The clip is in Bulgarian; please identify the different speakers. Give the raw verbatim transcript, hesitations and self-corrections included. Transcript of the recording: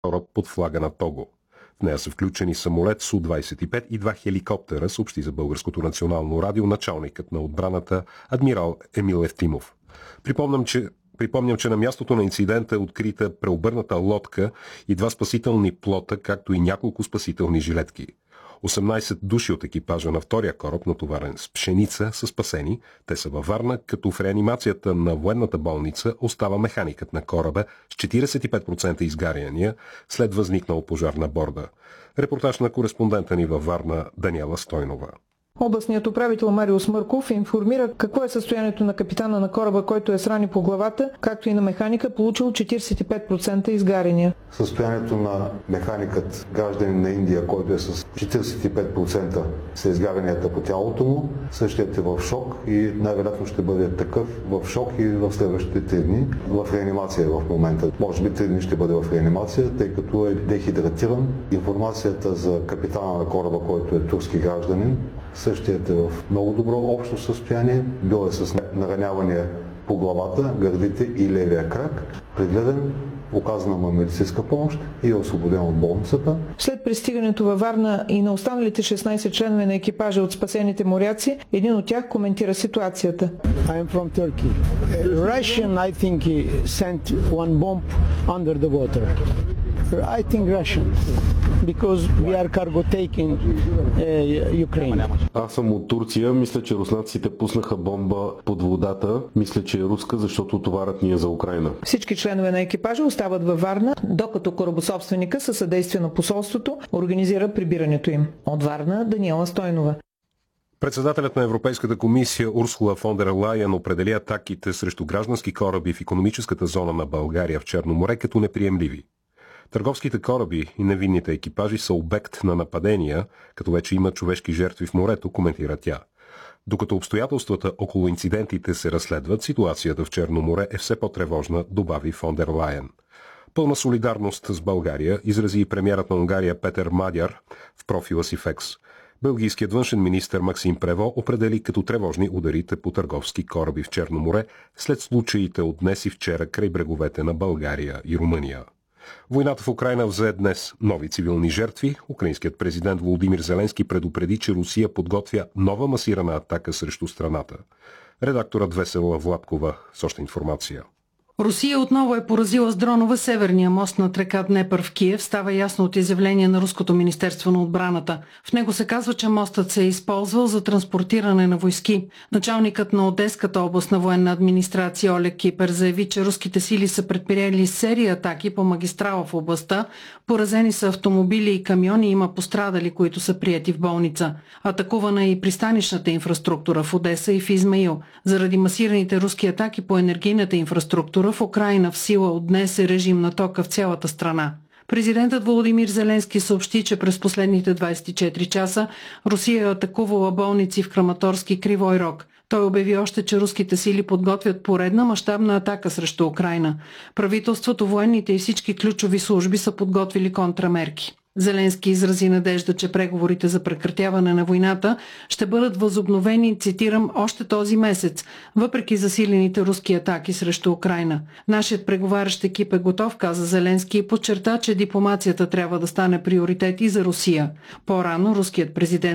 Speaker 1: кораб под флага на Того. В нея са включени самолет Су двадесет и пет и два хеликоптера, съобщи за Българското национално радио началникът на отбраната адмирал Емил Евтимов. Припомням, че Припомням, че на мястото на инцидента е открита преобърната лодка и два спасителни плота, както и няколко спасителни жилетки. осемнадесет души от екипажа на втория кораб, натоварен с пшеница, са спасени. Те са във Варна, като в реанимацията на военната болница остава механикът на кораба с четиридесет и пет процента изгаряния след възникнал пожар на борда. Репортаж на кореспондента ни във Варна Даниела Стойнова.
Speaker 2: Областният управител Мариус Мърков информира какво е състоянието на капитана на кораба, който е с рани по главата, както и на механика, получил четиридесет и пет процента изгаряния.
Speaker 3: Състоянието на механикът, гражданин на Индия, който е с четиридесет и пет процента са изгарянията по тялото му, същият е в шок и най-вероятно ще бъде такъв в шок и в следващите три дни. В реанимация в момента. Може би три дни ще бъде в реанимация, тъй като е дехидратиран. Информацията за капитана на кораба, който е турски гражданин, същият е в много добро общо състояние. Бил е с наранявания по главата, гърдите и левия крак. Прегледан, оказана му медицинска помощ и е освободен от болницата.
Speaker 2: След пристигането във Варна и на останалите шестнадесет членове на екипажа от спасените моряци, един от тях коментира ситуацията.
Speaker 4: I am from Turkey. Russian, I think, sent one bomb under the water. I think Russian, because we are cargo taking uh, Ukraine.
Speaker 5: Аз съм от Турция. Мисля, че руснаците пуснаха бомба под водата. Мисля, че е руска, защото товарът ни е за Украйна.
Speaker 2: Всички членове на екипажа остават във Варна, докато корабособственика със съдействие на посолството организира прибирането им. От Варна Даниела Стойнова.
Speaker 1: Председателят на Европейската комисия Урсула фон дер Лайен определи атаките срещу граждански кораби в икономическата зона на България в Черно море като неприемливи. Търговските кораби и невинните екипажи са обект на нападения, като вече има човешки жертви в морето, коментира тя. Докато обстоятелствата около инцидентите се разследват, ситуацията в Черно море е все по-тревожна, добави фон дер Лайен. Пълна солидарност с България изрази и премиерът на Унгария Петър Мадяр в профила си в Екс. Белгийският външен министър Максим Прево определи като тревожни ударите по търговски кораби в Черно море след случаите от днес и вчера край бреговете на България и Румъния. Войната в Украйна взе днес нови цивилни жертви. Украинският президент Володимир Зеленски предупреди, че Русия подготвя нова масирана атака срещу страната. Редакторът Весела Владкова с още информация.
Speaker 6: Русия отново е поразила с дронове северния мост над река Днепър в Киев, става ясно от изявление на Руското министерство на отбраната. В него се казва, че мостът се е използвал за транспортиране на войски. Началникът на Одеската областна военна администрация Олег Кипер заяви, че руските сили са предприели серия атаки по магистрала в областта. Поразени са автомобили и камиони, има пострадали, които са приети в болница. Атакувана е и пристанищната инфраструктура в Одеса и в Измаил. Заради масираните руски атаки по енергийната инфраструктура в Украйна в сила от днес е режим на тока в цялата страна. Президентът Володимир Зеленски съобщи, че през последните двадесет и четири часа Русия е атакувала болници в Краматорски и Кривой Рог. Той обяви още, че руските сили подготвят поредна мащабна атака срещу Украйна. Правителството, военните и всички ключови служби са подготвили контрамерки. Зеленски изрази надежда, че преговорите за прекратяване на войната ще бъдат възобновени, цитирам, още този месец, въпреки засилените руски атаки срещу Украйна. Нашият преговарящ екип е готов, каза Зеленски и подчерта, че дипломацията трябва да стане приоритет и за Русия. По-рано руският президент